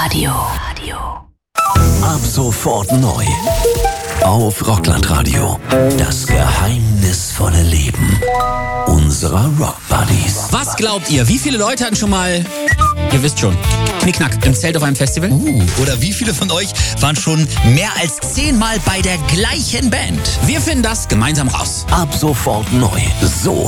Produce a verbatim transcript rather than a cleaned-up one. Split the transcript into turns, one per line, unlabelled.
Radio.
Ab sofort neu. Auf Rockland-Radio. Das geheimnisvolle Leben unserer Rock-Buddies.
Was glaubt ihr? Wie viele Leute hatten schon mal, ihr wisst schon, Knickknack im Zelt auf einem Festival?
Uh, oder wie viele von euch waren schon mehr als zehnmal bei der gleichen Band?
Wir finden das gemeinsam raus.
Ab sofort neu. So